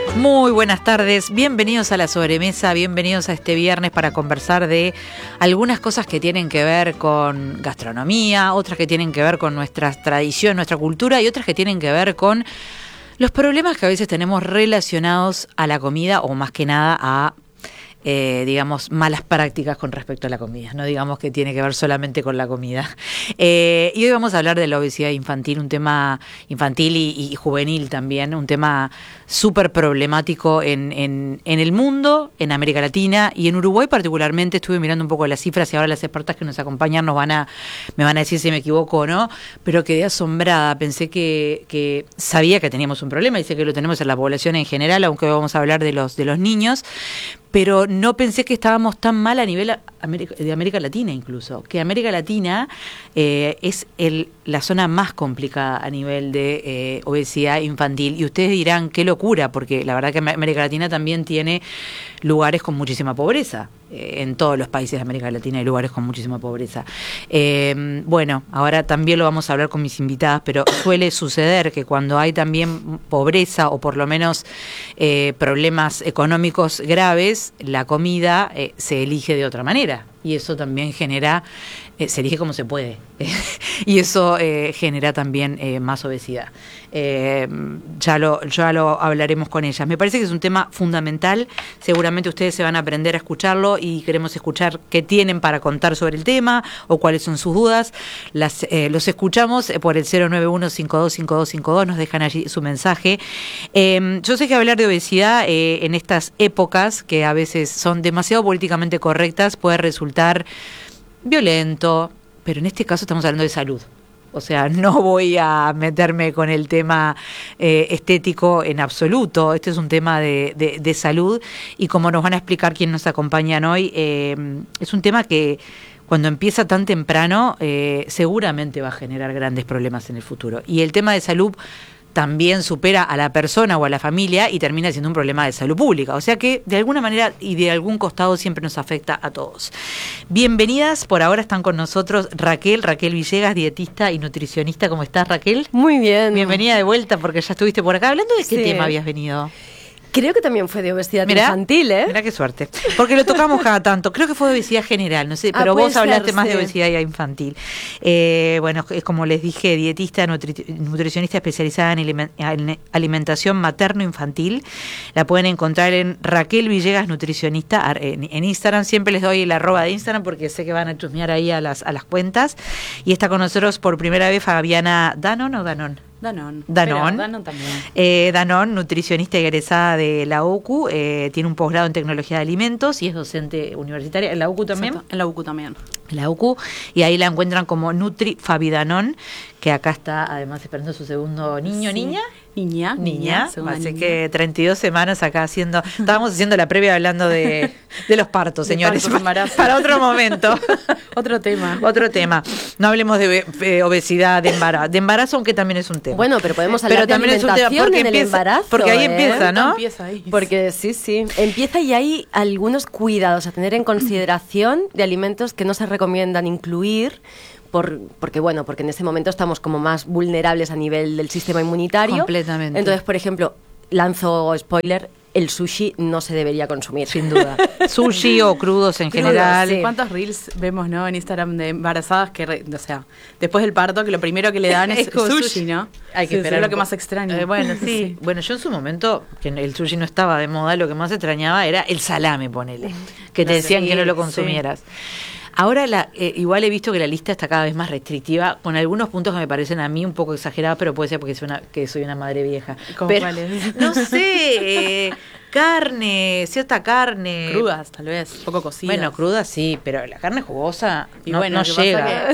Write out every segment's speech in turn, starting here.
Muy buenas tardes, bienvenidos a La Sobremesa, bienvenidos a este viernes para conversar de algunas cosas que tienen que ver con gastronomía, otras que tienen que ver con nuestra tradición, nuestra cultura y otras que tienen que ver con los problemas que a veces tenemos relacionados a la comida o más que nada a digamos, malas prácticas con respecto a la comida. No digamos que tiene que ver solamente con la comida. Y hoy vamos a hablar de la obesidad infantil, un tema infantil y juvenil también, un tema súper problemático en el mundo, en América Latina y en Uruguay particularmente. Estuve mirando un poco las cifras y ahora las expertas que nos acompañan me van a decir si me equivoco o no, pero quedé asombrada. Pensé que sabía que teníamos un problema y sé que lo tenemos en la población en general, aunque hoy vamos a hablar de los niños. Pero no pensé que estábamos tan mal a nivel de América Latina incluso, que América Latina es la zona más complicada a nivel de obesidad infantil. Y ustedes dirán, qué locura, porque la verdad que América Latina también tiene lugares con muchísima pobreza. En todos los países de América Latina hay lugares con muchísima pobreza. Bueno, ahora también lo vamos a hablar con mis invitadas, pero suele suceder que cuando hay también pobreza o por lo menos problemas económicos graves, la comida se elige de otra manera. Y eso también genera, se elige como se puede, y eso genera también más obesidad. Ya lo hablaremos con ellas. Me parece que es un tema fundamental, seguramente ustedes se van a aprender a escucharlo y queremos escuchar qué tienen para contar sobre el tema o cuáles son sus dudas. Los escuchamos por el 091-525252, nos dejan allí su mensaje. Yo sé que hablar de obesidad en estas épocas que a veces son demasiado políticamente correctas puede resultar violento, pero en este caso estamos hablando de salud. O sea, no voy a meterme con el tema estético en absoluto. Este es un tema de salud y como nos van a explicar quienes nos acompañan hoy, es un tema que cuando empieza tan temprano seguramente va a generar grandes problemas en el futuro. Y el tema de salud también supera a la persona o a la familia y termina siendo un problema de salud pública. O sea que de alguna manera y de algún costado siempre nos afecta a todos. Bienvenidas, por ahora están con nosotros Raquel Villegas, dietista y nutricionista. ¿Cómo estás, Raquel? Muy bien. Bienvenida de vuelta porque ya estuviste por acá. ¿Hablando de qué Sí. tema habías venido? Creo que también fue de obesidad infantil, ¿eh? Mirá qué suerte. Porque lo tocamos cada tanto. Creo que fue de obesidad general, no sé, pero vos hablaste más de obesidad infantil. Bueno, es como les dije, dietista, nutricionista especializada en alimentación materno-infantil. La pueden encontrar en Raquel Villegas Nutricionista en Instagram. Siempre les doy el @, de Instagram porque sé que van a chusmear ahí a las cuentas. Y está con nosotros por primera vez Fabiana Danon o Danon. Danon también. Danon, nutricionista egresada de la UCU, tiene un posgrado en tecnología de alimentos y es docente universitaria. ¿En la UCU también? Exacto, en la UCU también. La UCU, y ahí la encuentran como Nutri Fabi Danon, que acá está además esperando su segundo niño, sí. Niña. Así niña. que 32 semanas acá estábamos haciendo la previa hablando de los partos, señores. Para otro momento. Otro tema. No hablemos de obesidad, de embarazo, aunque también es un tema. Bueno, pero podemos hablar de alimentación en el embarazo. Porque ahí empieza, ¿no? Empieza ahí. Porque sí. Empieza y hay algunos cuidados a tener en consideración de alimentos que no se recomiendan incluir. Porque en ese momento estamos como más vulnerables a nivel del sistema inmunitario. Completamente. Entonces, por ejemplo, lanzo spoiler, el sushi no se debería consumir. Sin duda. Sushi o crudos en general. Sí. ¿Cuántos reels vemos, no, en Instagram de embarazadas que, o sea, después del parto, que lo primero que le dan es sushi, ¿no? Hay que esperar es lo que más extraño. Bueno, sí. Bueno, yo en su momento, que el sushi no estaba de moda, lo que más extrañaba era el salame, ponele. Que te decían que no lo consumieras. Ahora igual he visto que la lista está cada vez más restrictiva, con algunos puntos que me parecen a mí un poco exagerados, pero puede ser porque soy una madre vieja. ¿Cómo cuáles? No sé, cierta carne. Crudas, tal vez, poco cocidas. Bueno, crudas sí, pero la carne jugosa y no llega.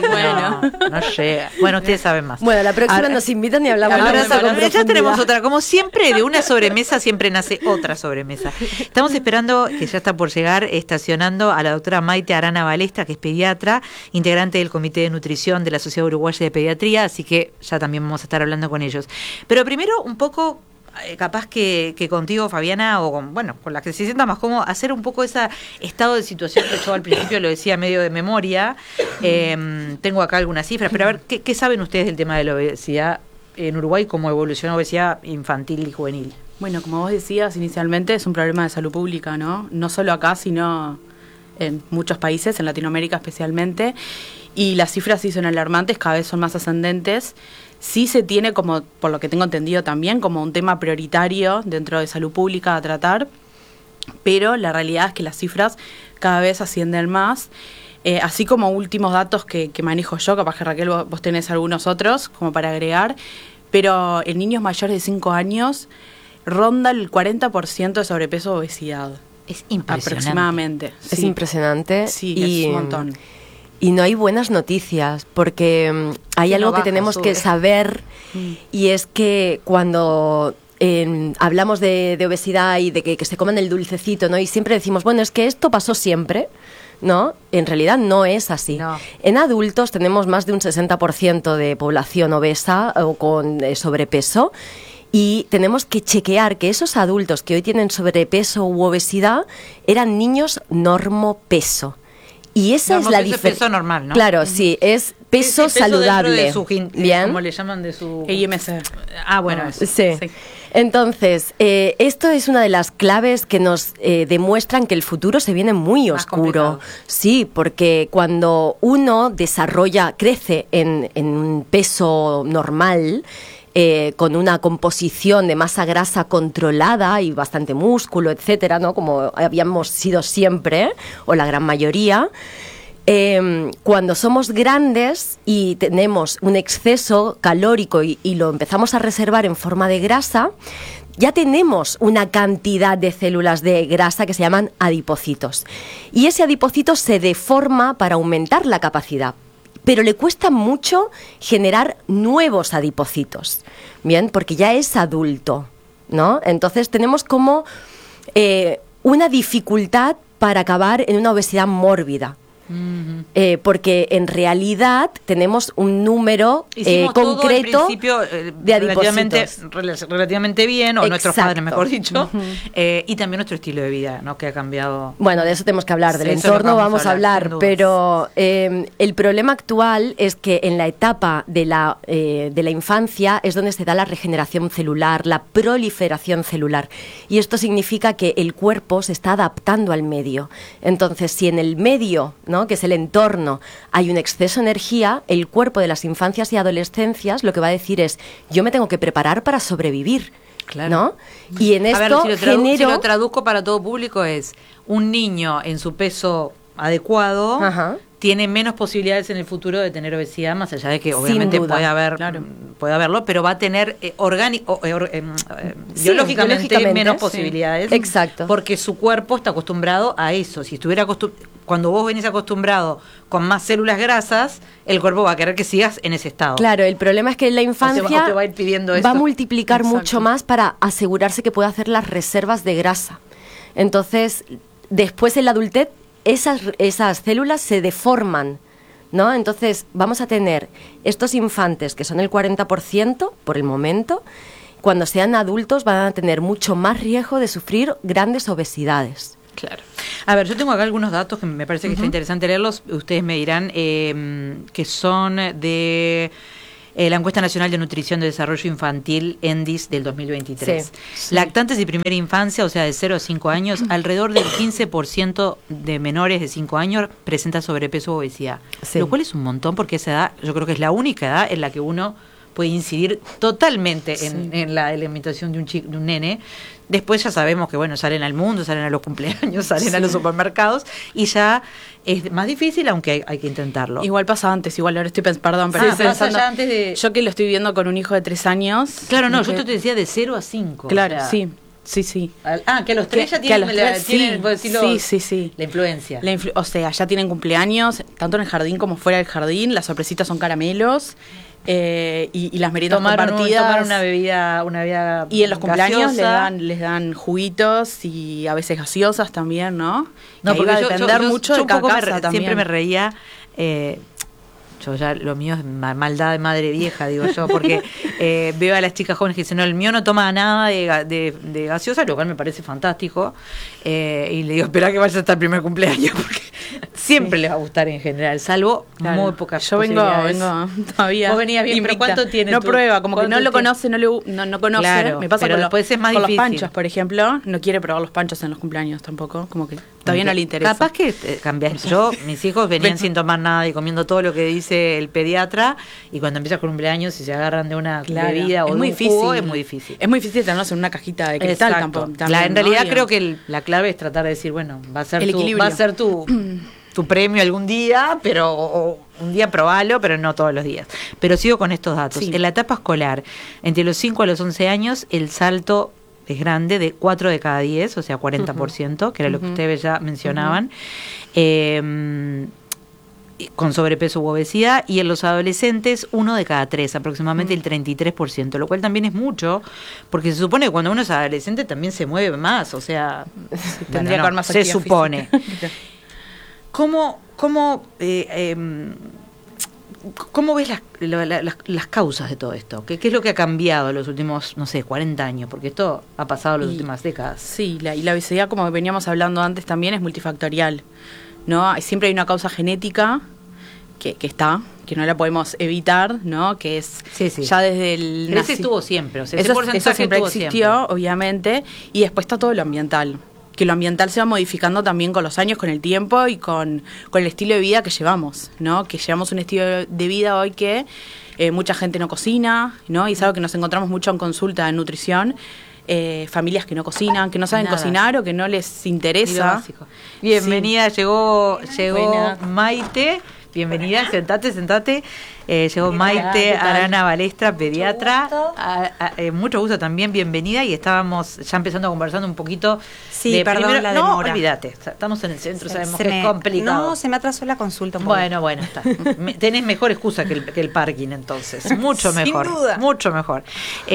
No llega. Bueno, ustedes saben más. Bueno, la próxima nos invitan y hablamos de eso con ya profundidad. tenemos otra. Como siempre, de una sobremesa siempre nace otra sobremesa. Estamos esperando, que ya está por llegar, estacionando a la doctora Maite Arana Balestra, que es pediatra, integrante del Comité de Nutrición de la Sociedad Uruguaya de Pediatría, así que ya también vamos a estar hablando con ellos. Pero primero, un poco capaz que contigo, Fabiana, o con la que se sienta más cómodo, hacer un poco ese estado de situación que yo al principio lo decía medio de memoria. Tengo acá algunas cifras, pero a ver, ¿qué saben ustedes del tema de la obesidad en Uruguay, cómo evoluciona la obesidad infantil y juvenil? Bueno, como vos decías inicialmente, es un problema de salud pública, ¿no? No solo acá, sino en muchos países, en Latinoamérica especialmente, y las cifras sí son alarmantes, cada vez son más ascendentes. Sí se tiene como, por lo que tengo entendido también, como un tema prioritario dentro de salud pública a tratar, pero la realidad es que las cifras cada vez ascienden más. Así como últimos datos que manejo yo, capaz que Raquel vos tenés algunos otros como para agregar, pero en niños mayores de 5 años ronda el 40% de sobrepeso o obesidad. Es impresionante. Aproximadamente. Es impresionante. Sí, es un montón. Y no hay buenas noticias, porque hay Sí, algo no que baja, tenemos sube. que saber, y es que cuando hablamos de obesidad y de que se coman el dulcecito, ¿no? Y siempre decimos, bueno, es que esto pasó siempre, ¿no? En realidad no es así. No. En adultos tenemos más de un 60% de población obesa o con sobrepeso, y tenemos que chequear que esos adultos que hoy tienen sobrepeso u obesidad eran niños normopeso. Y esa es la Normopeso es diferencia. peso normal, ¿no? Claro, sí, es peso Sí, dentro saludable. de su Bien. como le llaman de su... IMC. Ah, bueno, eso. Sí. Entonces, esto es una de las claves que nos demuestran que el futuro se viene muy Más oscuro. complicado. Sí, porque cuando uno crece en un peso normal, con una composición de masa grasa controlada y bastante músculo, etcétera, ¿no? Como habíamos sido siempre, o la gran mayoría. Cuando somos grandes y tenemos un exceso calórico y lo empezamos a reservar en forma de grasa, ya tenemos una cantidad de células de grasa que se llaman adipocitos. Y ese adipocito se deforma para aumentar la capacidad, pero le cuesta mucho generar nuevos adipocitos, ¿bien? Porque ya es adulto, ¿no? Entonces tenemos como una dificultad para acabar en una obesidad mórbida. Porque en realidad tenemos un número Hicimos todo, concreto en principio, de adipocitos. relativamente bien, o nuestros Exacto. padres, mejor dicho, y también nuestro estilo de vida, ¿no? Que ha cambiado. Bueno, de eso tenemos que hablar, del Sí, eso es lo que entorno vamos vamos a a hablar, hablar, sin dudas. pero el problema actual es que en la etapa de la infancia es donde se da la regeneración celular, la proliferación celular, y esto significa que el cuerpo se está adaptando al medio. Entonces, si en el medio, ¿no?, que es el entorno, hay un exceso de energía, el cuerpo de las infancias y adolescencias lo que va a decir es, yo me tengo que preparar para sobrevivir. Claro. ¿No? Y en A ver, esto si lo traduzco para todo público es, un niño en su peso adecuado Ajá. tiene menos posibilidades en el futuro de tener obesidad, más allá de que Sin obviamente duda. puede haberlo, pero va a tener biológicamente menos sí. posibilidades. Exacto. Porque su cuerpo está acostumbrado a eso. Si estuviera cuando vos venís acostumbrado con más células grasas, el cuerpo va a querer que sigas en ese estado. Claro, el problema es que en la infancia o te va a ir pidiendo va esto. a multiplicar Exacto. mucho más para asegurarse que puede hacer las reservas de grasa. Entonces, después en la adultez, esas células se deforman, ¿no? Entonces, vamos a tener estos infantes, que son el 40% por el momento, cuando sean adultos van a tener mucho más riesgo de sufrir grandes obesidades. Claro. A ver, yo tengo acá algunos datos que me parece que está interesante leerlos. Ustedes me dirán que son de la Encuesta Nacional de Nutrición de Desarrollo Infantil, ENDIS, del 2023. Sí. Lactantes y primera infancia, o sea, de 0 a 5 años, alrededor del 15% de menores de 5 años presenta sobrepeso o obesidad. Sí. Lo cual es un montón, porque esa edad, yo creo que es la única edad en la que uno puede incidir totalmente en la alimentación de un nene. Después ya sabemos que, bueno, salen al mundo, salen a los cumpleaños, salen a los supermercados, y ya es más difícil, aunque hay que intentarlo. Igual pasa antes, igual ahora estoy perdón, pero Ah, estoy pasa pensando, ya antes de... yo que lo estoy viviendo con un hijo de 3 años. Claro, no, que- yo te decía de 0 a 5. Claro, o sea, sí. que a los 3 ya Que a tienen, los tres, tienen, sí, por decirlo, sí. la influencia. O sea, ya tienen cumpleaños, tanto en el jardín como fuera del jardín. Las sorpresitas son caramelos y las meriendas compartidas. Tomar una bebida Y en los cumpleaños gaseosa. les dan juguitos y a veces gaseosas también, ¿no? No, Que ahí porque va a depender mucho yo de un cada poco casa también. siempre me reía. Yo ya, lo mío es maldad de madre vieja, digo yo, porque veo a las chicas jóvenes que dicen, no, el mío no toma nada de gaseosa, lo cual me parece fantástico. Y le digo, espera que vaya hasta el primer cumpleaños, porque siempre les va a gustar en general, salvo muy pocas yo vengo todavía. Vos venías bien, pero ¿cuánto tiene? No prueba, como que no lo conoce, no conoce. Claro, me pasa pero con, después es más con los difícil. panchos, por ejemplo. No quiere probar los panchos en los cumpleaños tampoco, como que todavía no le interesa. Capaz que cambias. Yo, mis hijos venían sin tomar nada y comiendo todo lo que dice el pediatra, y cuando empiezas con cumpleaños y se agarran de una bebida o de un jugo, es muy difícil. Es muy difícil tenerlos en una cajita de cristal tampoco. En realidad creo que la clave es tratar de decir, bueno, va a ser tu premio algún día, pero un día probalo, pero no todos los días. Pero sigo con estos datos. En la etapa escolar, entre los 5 a los 11 años, el salto es grande, de 4 de cada 10, o sea, 40%, que era lo que ustedes ya mencionaban, con sobrepeso u obesidad, y en los adolescentes 1 de cada 3, aproximadamente el 33%, lo cual también es mucho, porque se supone que cuando uno es adolescente también se mueve más, o sea, tendría que haber más se supone. ¿Cómo ves las causas de todo esto? ¿Qué es lo que ha cambiado en los últimos, 40 años? Porque esto ha pasado en las últimas décadas. Sí, y la obesidad, como veníamos hablando antes, también es multifactorial, ¿no? Siempre hay una causa genética que está, que no la podemos evitar, ¿no? Que es ya desde el Pero ese estuvo siempre, o sea, eso siempre existió, obviamente, y después está todo lo ambiental. Que lo ambiental se va modificando también con los años, con el tiempo y con el estilo de vida que llevamos, ¿no? Que llevamos un estilo de vida hoy que mucha gente no cocina, ¿no? Y es algo que nos encontramos mucho en consulta de nutrición. Familias que no cocinan, que no saben cocinar o que no les interesa. Bienvenida, llegó Maite. Bienvenida, sentate. Llegó Maite Arana Balestra, pediatra. Mucho gusto también, bienvenida. Y estábamos ya empezando a conversar un poquito. Sí, perdón la demora. No, olvídate, estamos en el centro, sabemos que es complicado. No, se me atrasó la consulta un poco. Bueno, está. Tenés mejor excusa que el parking, entonces. Mucho mejor. Sin duda. Mucho mejor.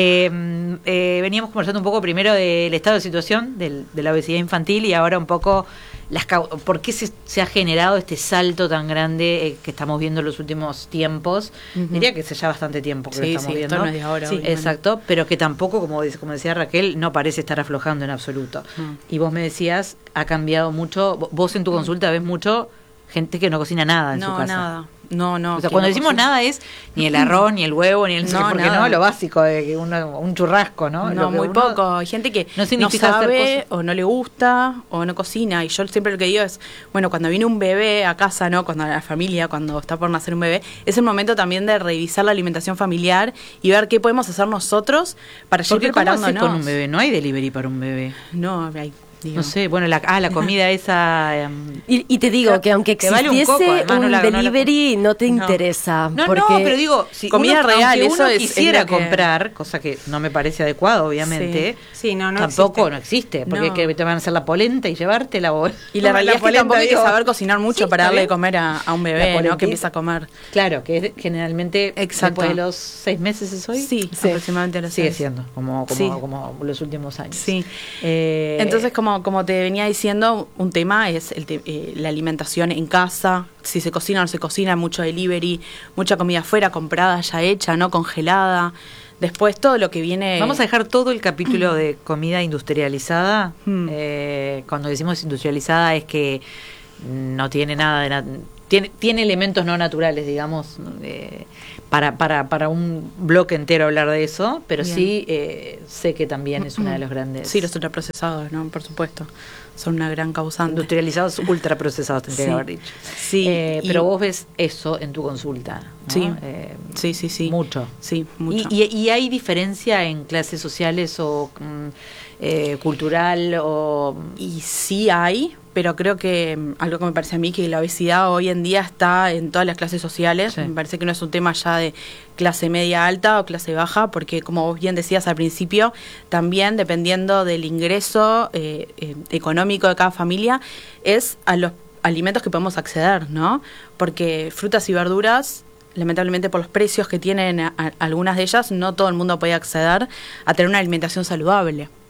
Veníamos conversando un poco primero del estado de situación de la obesidad infantil y ahora un poco por qué se ha generado este salto tan grande que estamos viendo en los últimos tiempos. Diría que hace ya bastante tiempo que lo estamos viendo. Esto no es de ahora. Sí, exacto, pero que tampoco, como decía Raquel, no parece estar aflojando en absoluto. Y vos me decías, ha cambiado mucho. Vos en tu consulta ves mucho gente que no cocina nada en su casa. Nada. No. O sea, cuando decimos nada es ni el arroz, ni el huevo, ni el porque nada. No, lo básico de que un churrasco, ¿no? No, muy poco. Hay gente que no sabe o no le gusta o no cocina. Y yo siempre lo que digo es, bueno, cuando viene un bebé a casa, ¿no? Cuando la familia, cuando está por nacer un bebé, es el momento también de revisar la alimentación familiar y ver qué podemos hacer nosotros para ir preparándonos. ¿Cómo haces con un bebé? No hay delivery para un bebé. No, hay. No sé, bueno, la comida esa... y te digo que aunque existiese un delivery, no te interesa. No, porque pero digo, si comida real, uno eso quisiera es comprar, cosa que no me parece adecuado, obviamente, tampoco no existe, porque que te van a hacer la polenta y llevártela. Y la realidad es que tampoco hay que saber cocinar mucho para darle de comer a un bebé, ¿no? Que empieza a comer. Claro, que es generalmente después de los 6 meses es hoy. Sí, aproximadamente a los 6. Sigue siendo, como los últimos años. Sí. Entonces, como te venía diciendo, un tema es la alimentación en casa, si se cocina o no se cocina, mucho delivery, mucha comida afuera, comprada, ya hecha, no congelada. Después todo lo que viene... Vamos a dejar todo el capítulo de comida industrializada. Cuando decimos industrializada es que no tiene nada de... Tiene elementos no naturales, digamos, para un bloque entero hablar de eso, pero bien. Sí sé que también es una de los grandes... Sí, los ultraprocesados, ¿no? Por supuesto, son una gran causante. Industrializados, ultraprocesados, tendría que haber dicho. Sí, pero vos ves eso en tu consulta, ¿no? Sí. Mucho. Sí, mucho. ¿Y hay diferencia en clases sociales o cultural? Y sí hay, pero creo que algo que me parece a mí, que la obesidad hoy en día está en todas las clases sociales. Sí. Me parece que no es un tema ya de clase media alta o clase baja, porque como vos bien decías al principio, también dependiendo del ingreso económico de cada familia, es a los alimentos que podemos acceder, ¿no? Porque frutas y verduras, lamentablemente por los precios que tienen algunas de ellas, no todo el mundo puede acceder a tener una alimentación saludable.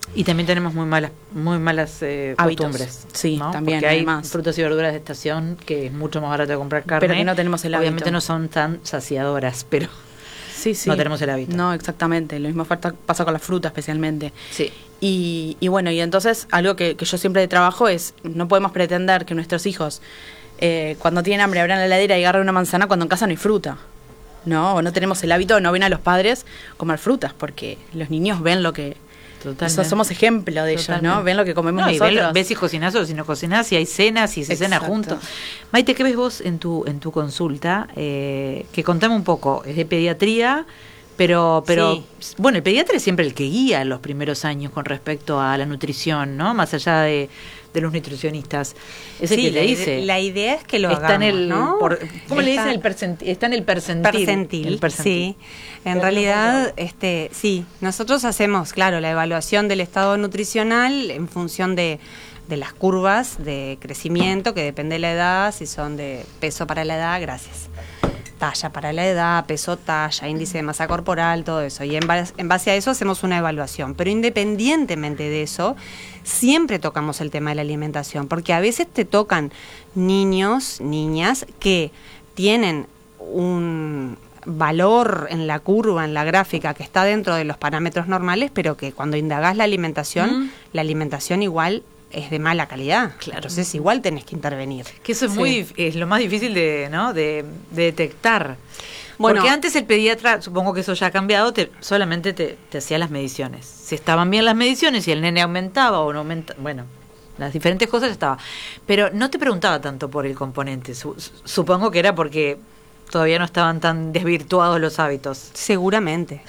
Y también tenemos muy malas costumbres. Sí, ¿no? también. Porque hay además, frutas y verduras de estación que es mucho más barato de comprar carne. pero que no tenemos el hábito. Obviamente no son tan saciadoras, pero sí. no tenemos el hábito. No, exactamente. Lo mismo pasa con la fruta especialmente. Sí. Y bueno, y entonces algo que yo siempre trabajo es, no podemos pretender que nuestros hijos, cuando tienen hambre, abran la heladera y agarren una manzana cuando en casa no hay fruta. No, o no tenemos el hábito, no ven a los padres comer frutas, porque los niños ven lo que... Totalmente. Somos ejemplo de ellos, ¿no? Ven lo que comemos nosotros. Ves si cocinás o si no cocinás, si hay cenas, si se cena juntos. Maite, ¿qué ves vos en tu consulta? Que contame un poco, es de pediatría, pero Sí. Bueno, el pediatra es siempre el que guía en los primeros años con respecto a la nutrición, ¿no? Más allá de los nutricionistas. Es el Sí, que le dice. la idea es que lo está hagamos, en el, ¿no? ¿cómo le dicen? Está- Está en el percentil. El percentil. Sí. En realidad, sí, nosotros hacemos, claro, la evaluación del estado nutricional en función de las curvas de crecimiento, que depende de la edad, si son de peso para la edad, gracias. Talla para la edad, peso, talla, índice de masa corporal, todo eso. Y en base a eso hacemos una evaluación. Pero independientemente de eso, siempre tocamos el tema de la alimentación, porque a veces te tocan niños, niñas, que tienen un valor en la curva, en la gráfica, que está dentro de los parámetros normales, pero que cuando indagás la alimentación igual es de mala calidad. Claro. Entonces igual tenés que intervenir. Que eso es es lo más difícil de detectar. Bueno, porque antes el pediatra, supongo que eso ya ha cambiado, solamente te hacía las mediciones. Si estaban bien las mediciones, si el nene aumentaba o no aumentaba, bueno, las diferentes cosas estaba. Pero no te preguntaba tanto por el componente. Supongo que era porque todavía no estaban tan desvirtuados los hábitos. Seguramente.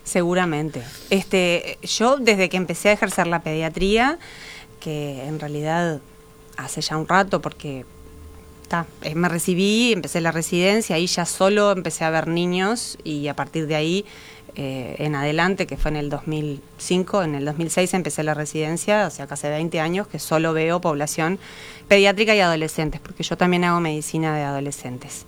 Yo desde que empecé a ejercer la pediatría, que en realidad hace ya un rato, porque me recibí, empecé la residencia, ahí ya solo empecé a ver niños y a partir de ahí en adelante, que fue en el 2005, en el 2006 empecé la residencia, o sea, casi 20 años que solo veo población pediátrica y adolescentes, porque yo también hago medicina de adolescentes.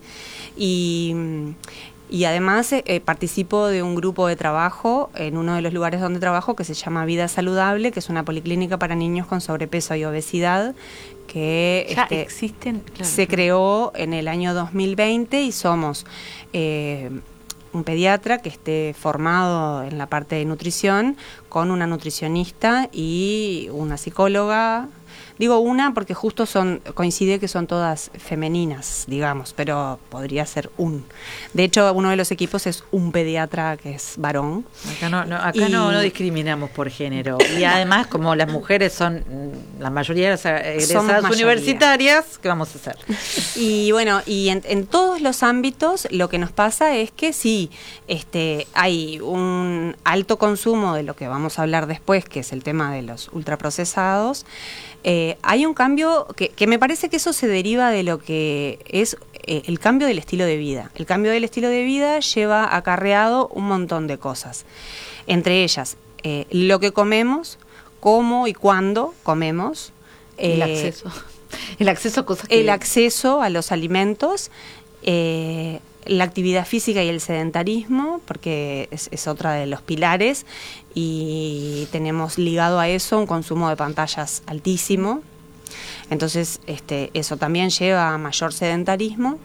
Y además participo de un grupo de trabajo en uno de los lugares donde trabajo que se llama Vida Saludable, que es una policlínica para niños con sobrepeso y obesidad, que Ya existen, claro. se creó en el año 2020 y somos un pediatra que esté formado en la parte de nutrición con una nutricionista y una psicóloga. Digo una porque justo coincide que son todas femeninas, digamos, pero podría ser un. De hecho, uno de los equipos es un pediatra que es varón. Acá no discriminamos por género. Y además, como las mujeres son la mayoría de las egresadas universitarias, ¿qué vamos a hacer? Y bueno, y en todos los ámbitos lo que nos pasa es que sí, hay un alto consumo de lo que vamos a hablar después, que es el tema de los ultraprocesados. Hay un cambio que me parece que eso se deriva de lo que es el cambio del estilo de vida. El cambio del estilo de vida lleva acarreado un montón de cosas. Entre ellas, lo que comemos, cómo y cuándo comemos. El acceso. El acceso a cosas El acceso a los alimentos. La actividad física y el sedentarismo, porque es otra de los pilares, y tenemos ligado a eso un consumo de pantallas altísimo. Entonces, eso también lleva a mayor sedentarismo.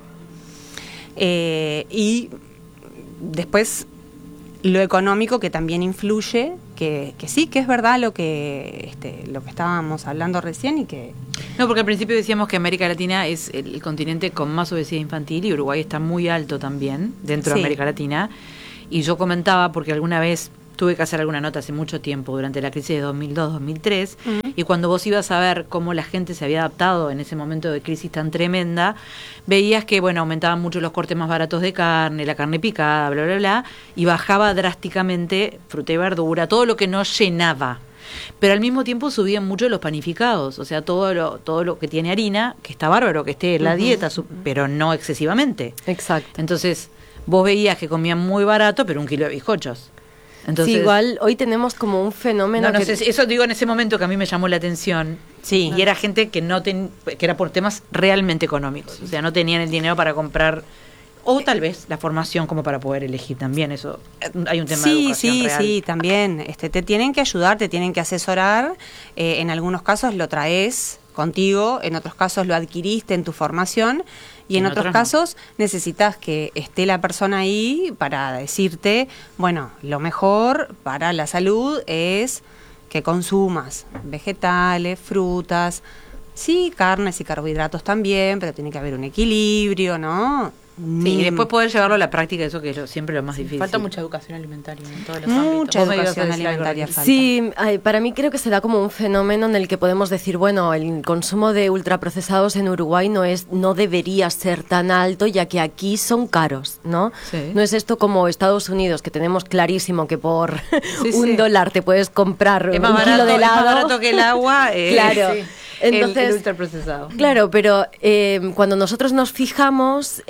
Y después lo económico, que también influye, que sí, que es verdad lo que estábamos hablando recién y que... No, porque al principio decíamos que América Latina es el continente con más obesidad infantil y Uruguay está muy alto también dentro de América Latina. Y yo comentaba, porque alguna vez tuve que hacer alguna nota hace mucho tiempo, durante la crisis de 2002-2003, y cuando vos ibas a ver cómo la gente se había adaptado en ese momento de crisis tan tremenda, veías que, bueno, aumentaban mucho los cortes más baratos de carne, la carne picada, bla, bla, bla, y bajaba drásticamente fruta y verdura, todo lo que no llenaba. Pero al mismo tiempo subían mucho los panificados, o sea, todo lo que tiene harina, que está bárbaro, que esté en la dieta, pero no excesivamente. Exacto. Entonces, vos veías que comían muy barato, pero 1 kilo de bizcochos. Entonces, sí, igual hoy tenemos como un fenómeno no sé, eso digo en ese momento que a mí me llamó la atención. Sí. Y era gente que que era por temas realmente económicos, o sea, no tenían el dinero para comprar O tal vez la formación como para poder elegir también, eso hay un tema de educación real. Sí, también. Te tienen que ayudar, te tienen que asesorar. En algunos casos lo traes contigo, en otros casos lo adquiriste en tu formación y en otros casos necesitas que esté la persona ahí para decirte, bueno, lo mejor para la salud es que consumas vegetales, frutas, sí, carnes y carbohidratos también, pero tiene que haber un equilibrio, ¿no? Sí, y después poder llevarlo a la práctica, eso que es siempre lo más difícil. Falta mucha educación alimentaria en todos los ámbitos. Mucha educación alimentaria falta. Sí, para mí creo que se da como un fenómeno en el que podemos decir, bueno, el consumo de ultraprocesados en Uruguay no debería ser tan alto, ya que aquí son caros, ¿no? Sí. No es esto como Estados Unidos, que tenemos clarísimo que por $1 te puedes comprar un kilo de helado. Es más barato que el agua. Claro. Sí. Entonces, el ultraprocesado. Claro, pero cuando nosotros nos fijamos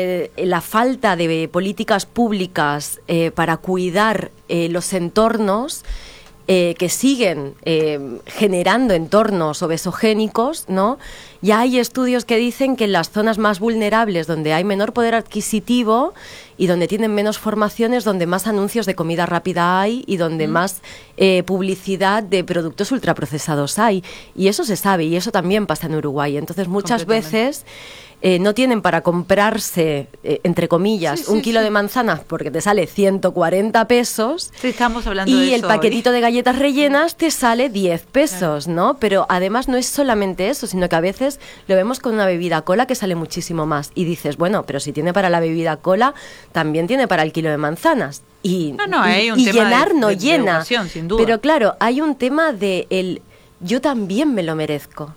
la falta de políticas públicas para cuidar los entornos que siguen generando entornos obesogénicos, ¿no? Ya hay estudios que dicen que en las zonas más vulnerables, donde hay menor poder adquisitivo y donde tienen menos formaciones, donde más anuncios de comida rápida hay y donde más publicidad de productos ultraprocesados hay. Y eso se sabe, y eso también pasa en Uruguay. Entonces, muchas veces no tienen para comprarse, entre comillas, un kilo de manzanas porque te sale 140 pesos. Sí, estamos hablando de y eso. el paquetito de galletas rellenas te sale 10 pesos, ¿no? Pero además no es solamente eso, sino que a veces lo vemos con una bebida cola que sale muchísimo más. Y dices, bueno, pero si tiene para la bebida cola, también tiene para el kilo de manzanas. Y hay un tema llenar no de llena. educación, sin duda. Pero claro, hay un tema de el yo también me lo merezco.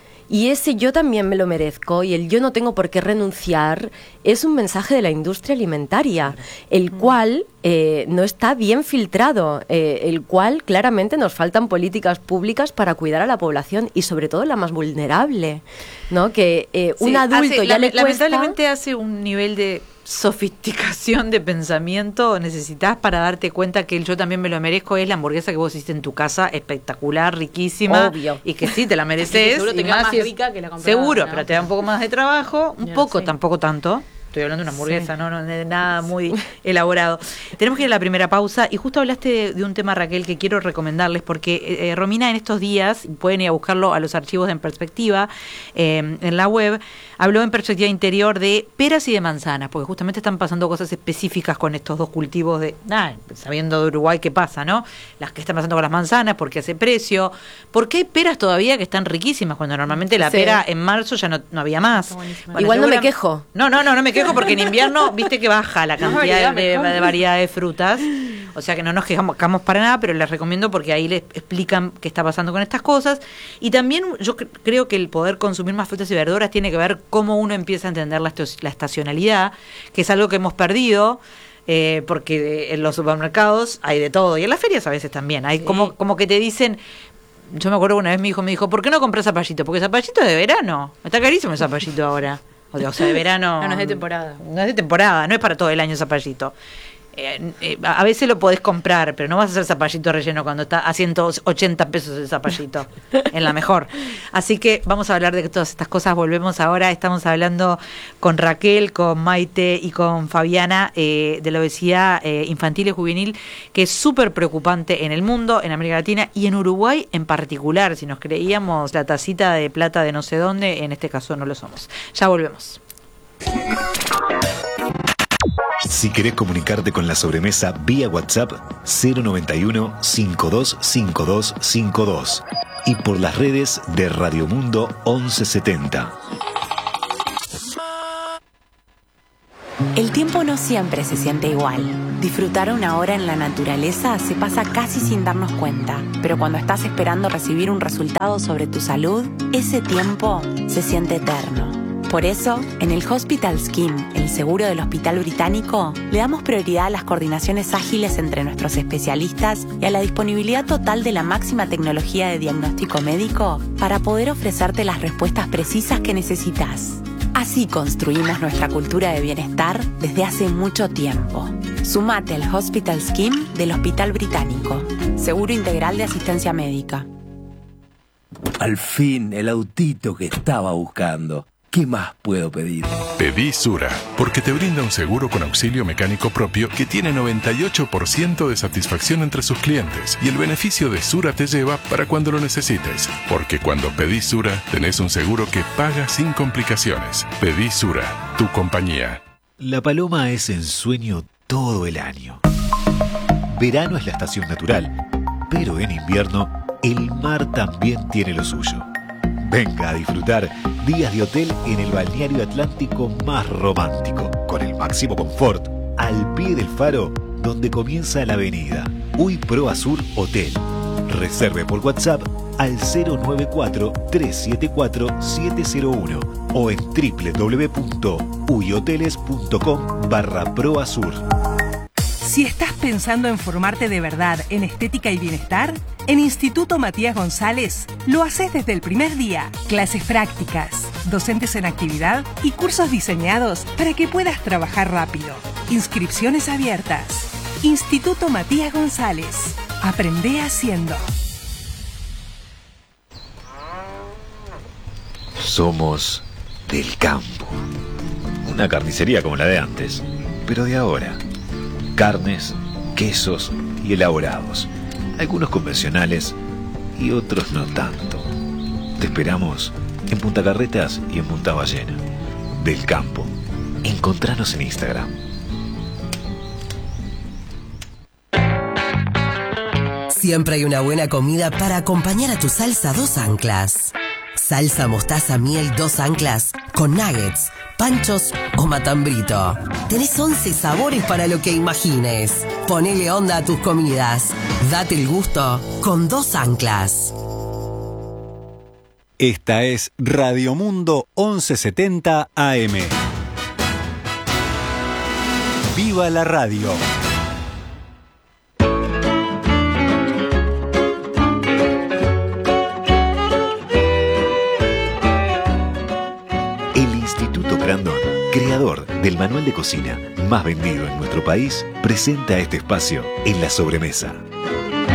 Y ese yo también me lo merezco y el yo no tengo por qué renunciar es un mensaje de la industria alimentaria, el cual no está bien filtrado, el cual claramente nos faltan políticas públicas para cuidar a la población y sobre todo la más vulnerable, ¿no? Que un adulto ya le cuesta... Lamentablemente hace un nivel de sofisticación de pensamiento necesitas para darte cuenta que el yo también me lo merezco es la hamburguesa que vos hiciste en tu casa, espectacular, riquísima. Obvio. Y que sí, te la mereces. Seguro te y queda más si es- rica que la comprada, Seguro, ¿no? pero te da un poco más de trabajo, un Ya, poco, sí. tampoco tanto. Estoy hablando de una hamburguesa, no de nada muy elaborado. Tenemos que ir a la primera pausa y justo hablaste de un tema, Raquel, que quiero recomendarles porque Romina en estos días, pueden ir a buscarlo a los archivos de En Perspectiva, en la web, habló en Perspectiva Interior de peras y de manzanas, porque justamente están pasando cosas específicas con estos dos cultivos sabiendo de Uruguay qué pasa, ¿no? Las que están pasando con las manzanas, porque hace precio, porque hay peras todavía que están riquísimas, cuando normalmente la Sí. pera en marzo ya no había más. buenísima. Igual no me segura- quejo. No me quejo porque en invierno, viste que baja la cantidad de variedad de frutas. O sea que no nos quejamos para nada, pero les recomiendo porque ahí les explican qué está pasando con estas cosas. Y también yo creo que el poder consumir más frutas y verduras tiene que ver cómo uno empieza a entender la estacionalidad, que es algo que hemos perdido. Porque en los supermercados hay de todo. Y en las ferias a veces también. Hay como que te dicen... Yo me acuerdo que una vez mi hijo me dijo, ¿por qué no compras zapallito? Porque zapallito es de verano. Está carísimo el zapallito ahora. O sea, de verano... No es de temporada. No es de temporada, no es para todo el año el zapallito. A veces lo podés comprar, pero no vas a hacer zapallito relleno cuando está a 180 pesos el zapallito, en la mejor. Así que vamos a hablar de todas estas cosas. Volvemos ahora, estamos hablando con Raquel, con Maite y con Fabiana de la obesidad infantil y juvenil, que es súper preocupante en el mundo, en América Latina y en Uruguay en particular. Si nos creíamos la tacita de plata de no sé dónde, en este caso no lo somos. Ya volvemos. Si querés comunicarte con la sobremesa vía WhatsApp 091-525252 y por las redes de Radio Mundo 1170. El tiempo no siempre se siente igual. Disfrutar una hora en la naturaleza se pasa casi sin darnos cuenta, pero cuando estás esperando recibir un resultado sobre tu salud, ese tiempo se siente eterno. Por eso, en el Hospital Scheme, el seguro del Hospital Británico, le damos prioridad a las coordinaciones ágiles entre nuestros especialistas y a la disponibilidad total de la máxima tecnología de diagnóstico médico para poder ofrecerte las respuestas precisas que necesitas. Así construimos nuestra cultura de bienestar desde hace mucho tiempo. Sumate al Hospital Scheme del Hospital Británico. Seguro integral de asistencia médica. Al fin, el autito que estaba buscando. ¿Qué más puedo pedir? Pedí Sura, porque te brinda un seguro con auxilio mecánico propio que tiene 98% de satisfacción entre sus clientes. Y el beneficio de Sura te lleva para cuando lo necesites. Porque cuando pedís Sura, tenés un seguro que paga sin complicaciones. Pedí Sura, tu compañía. La paloma es ensueño todo el año. Verano es la estación natural, pero en invierno el mar también tiene lo suyo. Venga a disfrutar días de hotel en el balneario atlántico más romántico, con el máximo confort, al pie del faro, donde comienza la avenida. UI Pro Azur Hotel. Reserve por WhatsApp al 094-374-701 o en www.uihoteles.com/proazur. Si estás pensando en formarte de verdad en estética y bienestar, en Instituto Matías González lo haces desde el primer día. Clases prácticas, docentes en actividad y cursos diseñados para que puedas trabajar rápido. Inscripciones abiertas. Instituto Matías González. Aprende haciendo. Somos del campo. Una carnicería como la de antes, pero de ahora. Carnes, quesos y elaborados. Algunos convencionales y otros no tanto. Te esperamos en Punta Carretas y en Punta Ballena. Del campo. Encontranos en Instagram. Siempre hay una buena comida para acompañar a tu salsa Dos Anclas. Salsa mostaza miel Dos Anclas con nuggets, panchos o matambrito. Tenés 11 sabores para lo que imagines. Ponele onda a tus comidas. Date el gusto con Dos Anclas. Esta es Radio Mundo 1170 AM. ¡Viva la radio! Grandón, creador del manual de cocina más vendido en nuestro país, presenta este espacio en La Sobremesa.